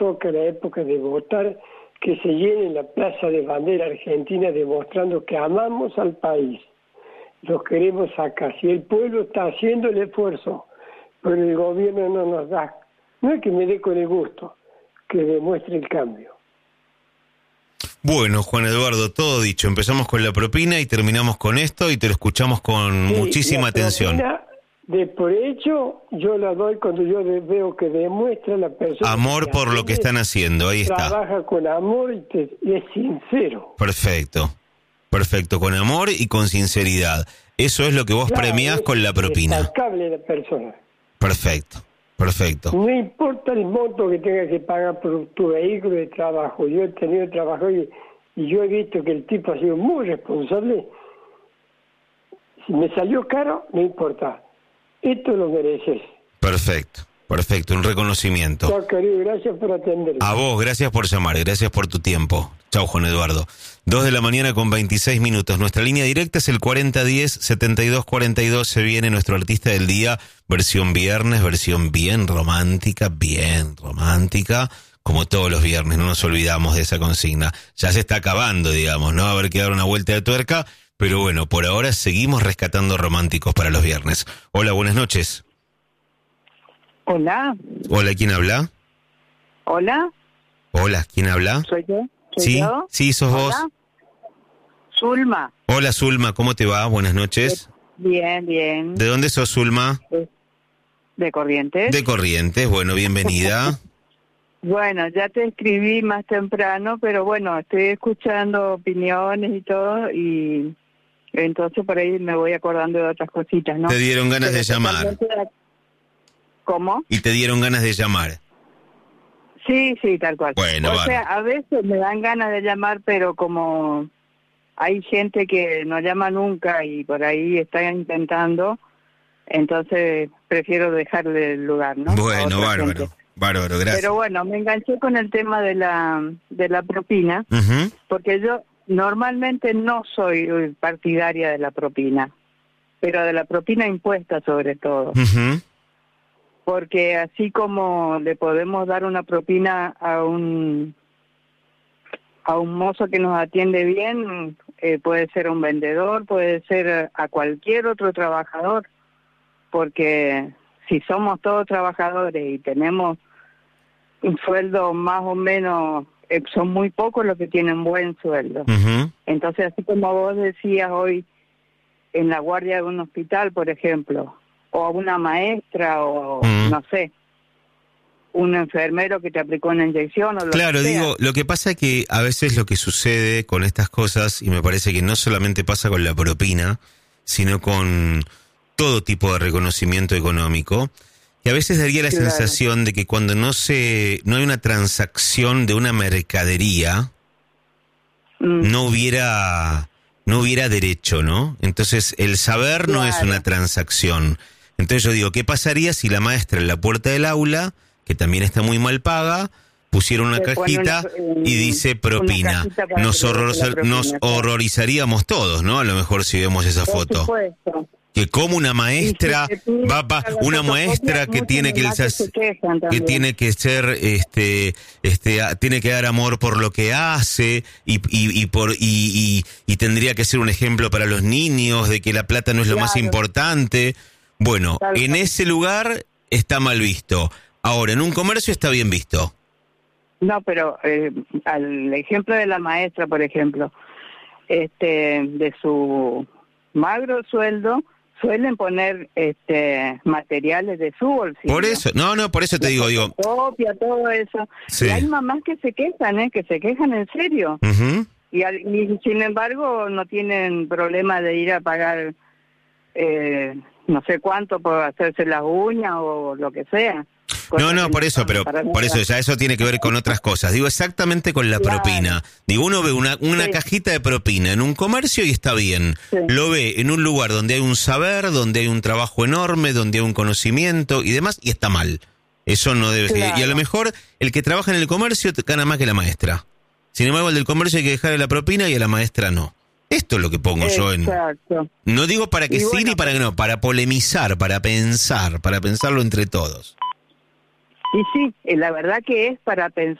toca la época de votar, que se llene la Plaza de Bandera Argentina demostrando que amamos al país. Los queremos acá. Si el pueblo está haciendo el esfuerzo, pero el gobierno no nos da, no es que me dé con el gusto, que demuestre el cambio. Bueno, Juan Eduardo, todo dicho. Empezamos con la propina y terminamos con esto y te lo escuchamos con muchísima atención. De por hecho, yo la doy cuando yo veo que demuestra la persona. Amor por lo que están haciendo, ahí está. Trabaja con amor y es sincero. Perfecto, con amor y con sinceridad. Eso es lo que vos premiás con la propina. Es destacable la persona. Perfecto. No importa el monto que tengas que pagar por tu vehículo de trabajo. Yo he tenido trabajo y yo he visto que el tipo ha sido muy responsable. Si me salió caro, no importa. Esto lo mereces. Perfecto, un reconocimiento. Chao, querido, gracias por atenderme. A vos, gracias por llamar, gracias por tu tiempo. Chao, Juan Eduardo. 2:26 a.m. Nuestra línea directa es el 4010-7242. Se viene nuestro artista del día, versión viernes, versión bien romántica, como todos los viernes, no nos olvidamos de esa consigna. Ya se está acabando, digamos, ¿no? Va a haber que dar una vuelta de tuerca, pero bueno, por ahora seguimos rescatando románticos para los viernes. Hola, buenas noches. Hola, ¿quién habla? Hola, ¿quién habla? ¿Soy yo? Sí, sos vos. Zulma. Hola, Zulma, ¿cómo te va? Buenas noches. Bien. ¿De dónde sos, Zulma? De Corrientes. De Corrientes, bueno, bienvenida. Bueno, ya te escribí más temprano, pero bueno, estoy escuchando opiniones y todo, y entonces por ahí me voy acordando de otras cositas, ¿no? Te dieron ganas de llamar. ¿Cómo? Y te dieron ganas de llamar. Sí, tal cual. Bueno, o sea, a veces me dan ganas de llamar, pero como hay gente que no llama nunca y por ahí está intentando, entonces prefiero dejarle el lugar, ¿no? Bueno, bárbaro, gracias. Pero bueno, me enganché con el tema de la propina, porque yo normalmente no soy partidaria de la propina, pero de la propina impuesta sobre todo. Porque así como le podemos dar una propina a un mozo que nos atiende bien, puede ser un vendedor, puede ser a cualquier otro trabajador, porque si somos todos trabajadores y tenemos un sueldo más o menos, son muy pocos los que tienen buen sueldo. Entonces, así como vos decías hoy, en la guardia de un hospital, por ejemplo, o a una maestra, o no sé, un enfermero que te aplicó una inyección o lo Claro, que sea. digo, lo que pasa es que a veces lo que sucede con estas cosas, y me parece que no solamente pasa con la propina, sino con todo tipo de reconocimiento económico, que a veces daría la sensación de que cuando no hay una transacción de una mercadería, no hubiera derecho, ¿no? Entonces, el saber no es una transacción. Entonces yo digo, ¿qué pasaría si la maestra en la puerta del aula, que también está muy mal paga, pusiera una cajita y dice propina? Nos horrorizaríamos todos, ¿no? A lo mejor si vemos esa foto. Por supuesto. Que como una maestra una maestra que tiene que tiene que ser tiene que dar amor por lo que hace y tendría que ser un ejemplo para los niños de que la plata no es lo más importante. Bueno, en ese lugar está mal visto. Ahora, en un comercio está bien visto. No, pero al ejemplo de la maestra, por ejemplo, de su magro sueldo, suelen poner materiales de su bolsillo. Por eso, por eso te digo. Copia, todo eso. Sí. Y hay mamás que se quejan, en serio. Y sin embargo no tienen problema de ir a pagar no sé cuánto por hacerse las uñas o lo que sea. Por eso ya eso tiene que ver con otras cosas. Digo, exactamente con la propina. Digo, uno ve una cajita de propina en un comercio y está bien. Sí. Lo ve en un lugar donde hay un saber, donde hay un trabajo enorme, donde hay un conocimiento y demás, y está mal. Eso no debe ser. Y a lo mejor el que trabaja en el comercio gana más que la maestra. Sin embargo, el del comercio hay que dejarle la propina y a la maestra no. Esto es lo que pongo yo en... No digo para que sí ni para que no, para polemizar, para pensarlo entre todos. Y sí, la verdad que es para pensar.